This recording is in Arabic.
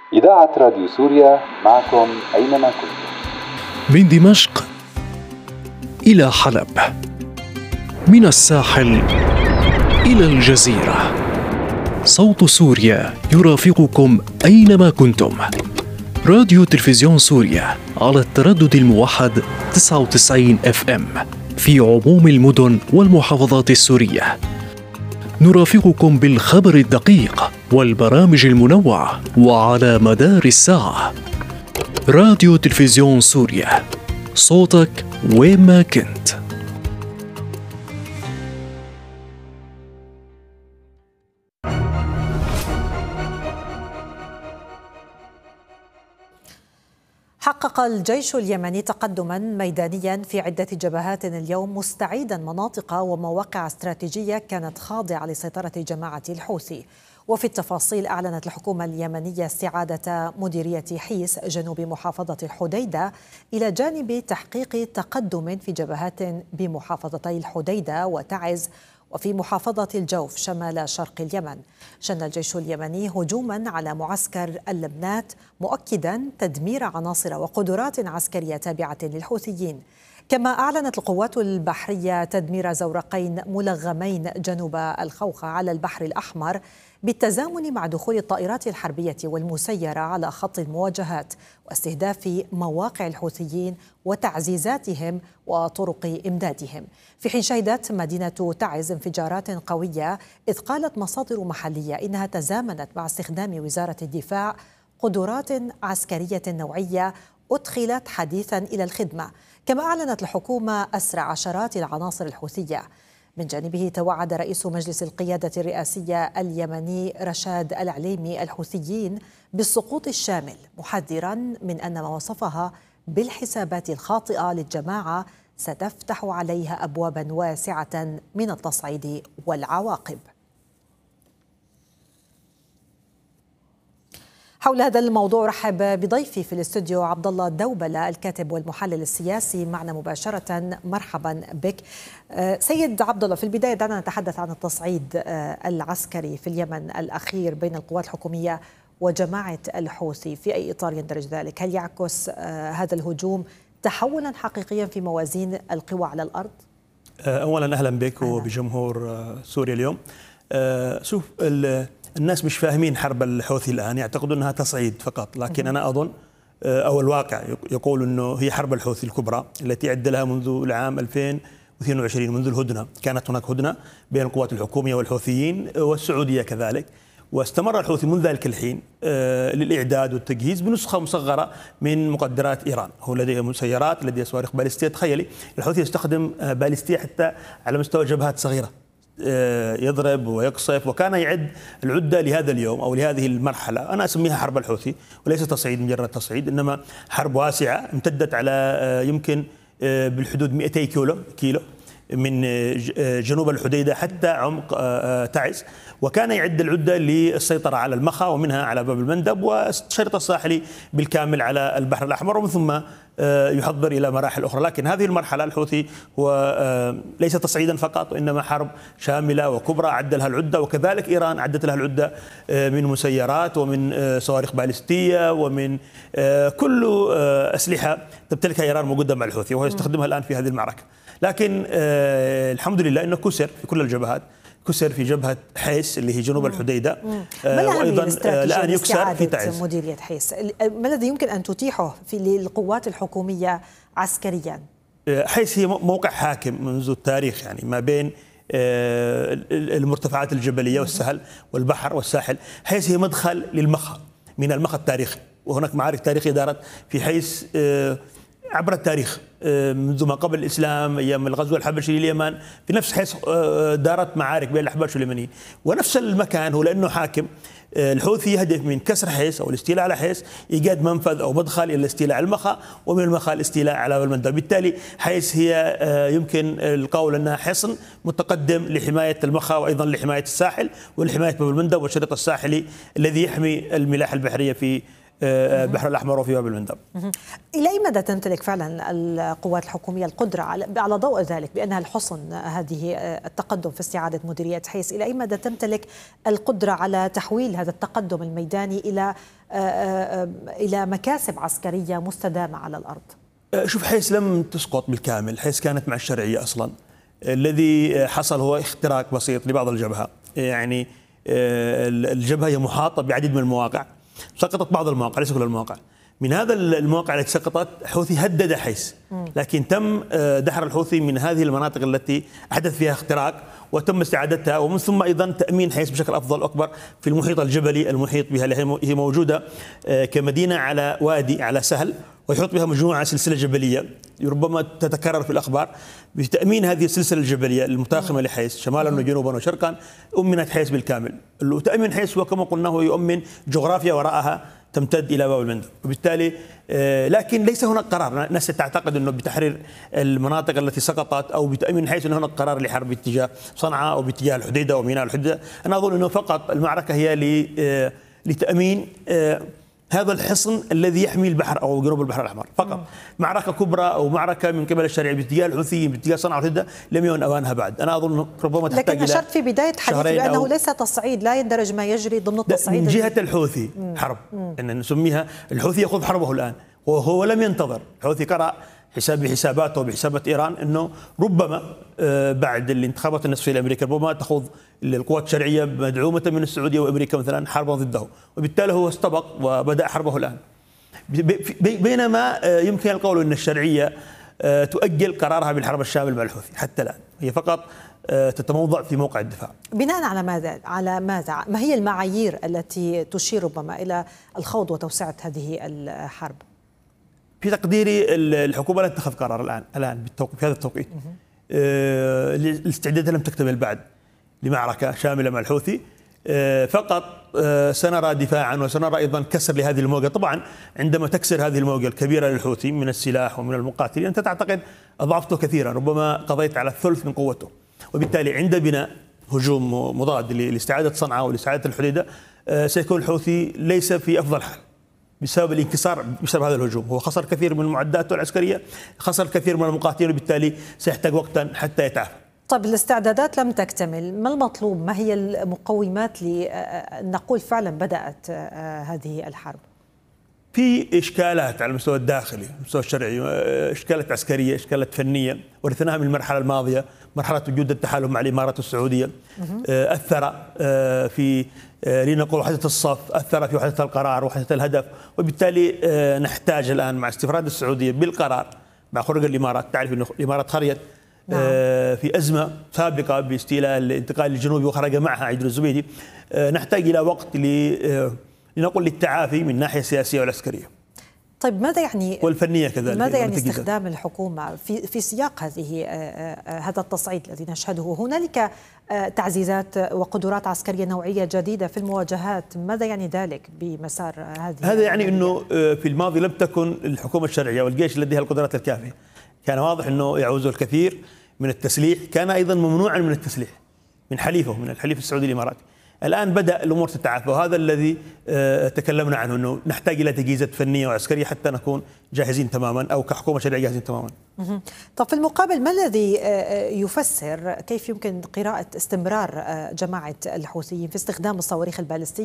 إذاعة راديو سوريا معكم أينما كنتم. من دمشق إلى حلب، من الساحل إلى الجزيرة، صوت سوريا يرافقكم أينما كنتم. راديو تلفزيون سوريا على التردد الموحد 99 FM في عموم المدن والمحافظات السورية. نرافقكم بالخبر الدقيق والبرامج المنوعة وعلى مدار الساعة. راديو تلفزيون سوريا، صوتك وين ما كنت. حقق الجيش اليمني تقدما ميدانيا في عدة جبهات اليوم، مستعيدا مناطق ومواقع استراتيجية كانت خاضعة لسيطرة جماعة الحوثي. وفي التفاصيل، أعلنت الحكومة اليمنية استعادة مديرية حيس جنوب محافظة الحديدة إلى جانب تحقيق تقدم في جبهات بمحافظتي الحديدة وتعز وفي محافظة الجوف شمال شرق اليمن. شن الجيش اليمني هجوما على معسكر اللبنات، مؤكدا تدمير عناصر وقدرات عسكرية تابعة للحوثيين. كما أعلنت القوات البحرية تدمير زورقين ملغمين جنوب الخوخة على البحر الأحمر، بالتزامن مع دخول الطائرات الحربية والمسيرة على خط المواجهات واستهداف مواقع الحوثيين وتعزيزاتهم وطرق إمدادهم. في حين شهدت مدينة تعز انفجارات قوية، إذ قالت مصادر محلية إنها تزامنت مع استخدام وزارة الدفاع قدرات عسكرية نوعية أدخلت حديثا إلى الخدمة. كما أعلنت الحكومة أسر عشرات العناصر الحوثية. من جانبه، توعد رئيس مجلس القيادة الرئاسية اليمني رشاد العليمي الحوثيين بالسقوط الشامل، محذرا من أن ما وصفها بالحسابات الخاطئة للجماعة ستفتح عليها أبوابا واسعة من التصعيد والعواقب. حول هذا الموضوع رحب بضيفي في الاستوديو عبد الله الدوبلة، الكاتب والمحلل السياسي، معنا مباشرة. مرحبا بك سيد عبد الله. في البداية دعنا نتحدث عن التصعيد العسكري في اليمن الأخير بين القوات الحكومية وجماعة الحوثي، في أي إطار يندرج ذلك؟ هل يعكس هذا الهجوم تحولا حقيقيا في موازين القوى على الأرض؟ أولا أهلا بك وبجمهور سوريا اليوم. شوف، الناس مش فاهمين حرب الحوثي الآن، يعتقدون أنها تصعيد فقط، لكن أنا أظن أو الواقع يقول أنه هي حرب الحوثي الكبرى التي عد لها منذ العام 2022، منذ الهدنة. كانت هناك هدنة بين القوات الحكومية والحوثيين والسعودية كذلك، واستمر الحوثي منذ ذلك الحين للإعداد والتجهيز بنسخة مصغرة من مقدرات إيران. هو لديه مسيرات، لديه صواريخ باليستية. تخيلي الحوثي يستخدم باليستية حتى على مستوى جبهات صغيرة، يضرب ويقصف، وكان يعد العدة لهذا اليوم أو لهذه المرحلة. أنا أسميها حرب الحوثي، وليس تصعيد مجرد تصعيد، إنما حرب واسعة امتدت على يمكن بالحدود 200 كيلو من جنوب الحديدة حتى عمق تعز، وكان يعد العدة للسيطرة على المخا ومنها على باب المندب والشريط الساحلي بالكامل على البحر الأحمر، ومن ثم يحضر إلى مراحل أخرى. لكن هذه المرحلة الحوثي هو ليس تصعيدا فقط، وإنما حرب شاملة وكبرى عد لها العدة، وكذلك إيران عدت لها العدة من مسيرات ومن صواريخ باليستية ومن كل أسلحة تمتلكها إيران موجودة مع الحوثي، وهو يستخدمها الآن في هذه المعركة. لكن الحمد لله أنه كسر في كل الجبهات، كسر في جبهة حيس اللي هي جنوب الحديدة، وأيضا الآن يكسر في تعز. مديرية حيس، ما الذي يمكن أن تتيحه للقوات الحكومية عسكريا؟ حيس هي موقع حاكم منذ التاريخ، يعني ما بين المرتفعات الجبلية والسهل والبحر والساحل. حيس هي مدخل للمخا من المخا التاريخي، وهناك معارك تاريخية دارت في حيس عبر التاريخ منذ ما قبل الإسلام، أيام الغزو الحبشي لليمن. في نفس حيث دارت معارك بين الأحباش واليمنيين، ونفس المكان هو لأنه حاكم. الحوثي يهدف من كسر حيس أو الاستيلاء على حيس إيجاد منفذ أو مدخل إلى الاستيلاء على المخا، ومن المخا الاستيلاء على باب المندب. بالتالي حيس هي يمكن القول أنها حصن متقدم لحماية المخا، وأيضا لحماية الساحل ولحماية باب المندب والشريط الساحلي الذي يحمي الملاحة البحرية في البحر الأحمر وفي باب المندب. إلى أي مدى تمتلك فعلا القوات الحكومية القدرة على ضوء ذلك بأنها الحصن هذه التقدم في استعادة مديرية حيس، إلى أي مدى تمتلك القدرة على تحويل هذا التقدم الميداني إلى مكاسب عسكرية مستدامة على الأرض؟ شوف، حيس لم تسقط بالكامل، حيس كانت مع الشرعية أصلا. الذي حصل هو اختراق بسيط لبعض الجبهة، يعني الجبهة هي محاطة بعديد من المواقع، سقطت بعض المواقع ليس كل المواقع. من هذا المواقع التي سقطت الحوثي هدد حيس، لكن تم دحر الحوثي من هذه المناطق التي أحدث فيها اختراق وتم استعادتها، ومن ثم أيضا تأمين حيس بشكل أفضل وأكبر في المحيط الجبلي المحيط بها، اللي هي موجودة كمدينة على وادي على سهل، ويحيط بها مجموعة سلسلة جبلية ربما تتكرر في الأخبار. بتأمين هذه السلسلة الجبلية المتاخمة لحيس شمالا وجنوبا وشرقا أمنت حيس بالكامل. وتأمين حيس وكما قلنا هو يؤمن جغرافيا وراءها تمتد إلى باب المندب، وبالتالي لكن ليس هناك قرار. الناس تعتقد أنه بتحرير المناطق التي سقطت أو بتأمين حيث أن هناك قرار لحرب باتجاه صنعاء أو باتجاه الحديدة وميناء الحديدة. أنا أظن أنه فقط المعركة هي لتأمين هذا الحصن الذي يحمي البحر أو جنوب البحر الأحمر فقط. معركة كبرى أو معركة من قبل الشرعية باتجاه الحوثيين باتجاه صنعاء والحديدة لم يكن أوانها بعد. أنا أظن ربما تحتاج لكن أشرت في بداية حديثي بأنه ليس تصعيد، لا يندرج ما يجري ضمن التصعيد من جهة الحوثي حرب، أن نسميها الحوثي يأخذ حربه الآن، وهو لم ينتظر. الحوثي قرأ بحساباته وبحسابات إيران أنه ربما بعد الانتخابات النصفية الأمريكية ربما تخوض القوات الشرعية مدعومة من السعودية وأمريكا مثلا حربا ضده، وبالتالي هو استبق وبدأ حربه الآن. بينما يمكن القول أن الشرعية تؤجل قرارها بالحرب الشامل مع الحوثي حتى الآن، هي فقط تتموضع في موقع الدفاع. بناء على ماذا؟ ما هي المعايير التي تشير ربما إلى الخوض وتوسعة هذه الحرب؟ في تقديري الحكومة لا تتخذ قرار الآن في هذا التوقيت. الاستعدادات لم تكتمل بعد لمعركة شاملة مع الحوثي، فقط سنرى دفاعا وسنرى أيضا كسر لهذه الموجة. طبعا عندما تكسر هذه الموجة الكبيرة للحوثي من السلاح ومن المقاتلين أنت تعتقد أضعفته كثيرا، ربما قضيت على الثلث من قوته، وبالتالي عند بناء هجوم مضاد لاستعادة صنعاء ولاستعادة الحديدة سيكون الحوثي ليس في أفضل حال بسبب الانكسار بسبب هذا الهجوم. هو خسر كثير من معداته العسكرية، خسر كثير من المقاتلين، وبالتالي سيحتاج وقتا حتى يتعافى. طيب الاستعدادات لم تكتمل، ما المطلوب؟ ما هي المقومات لنقول فعلا بدأت هذه الحرب؟ في إشكالات على المستوى الداخلي، المستوى الشرعي، إشكالات عسكرية، إشكالات فنية ورثناها من المرحلة الماضية، مرحلة وجود التحالف مع الإمارات السعودية. أثر في لنقول وحدة الصف، أثر في وحدة القرار وحدة الهدف، وبالتالي نحتاج الآن مع استفراد السعودية بالقرار مع خروج الإمارات. تعرف أن الإمارات خرجت في أزمة سابقة باستيلاء الانتقال الجنوبي وخرج معها عيد الزبيدي. نحتاج إلى وقت لنقول للتعافي من ناحية السياسية والعسكرية. طيب ماذا يعني والفنية كذلك؟ ماذا يعني استخدام الحكومة في سياق هذا التصعيد الذي نشهده؟ هنالك تعزيزات وقدرات عسكرية نوعية جديدة في المواجهات، ماذا يعني ذلك بمسار هذا يعني أنه في الماضي لم تكن الحكومة الشرعية والجيش لديها القدرات الكافية. كان واضح أنه يعوزه الكثير من التسليح، كان أيضا ممنوعا من التسليح من حليفه، من الحليف السعودي الإماراتي. الآن بدأ الأمور تتعافى، وهذا الذي تكلمنا عنه، أنه نحتاج إلى تجهيزات فنية وعسكرية حتى نكون جاهزين تماما أو كحكومة شرعية جاهزين تماما. طب في المقابل ما الذي يفسر كيف يمكن قراءة استمرار جماعة الحوثيين في استخدام الصواريخ البالستية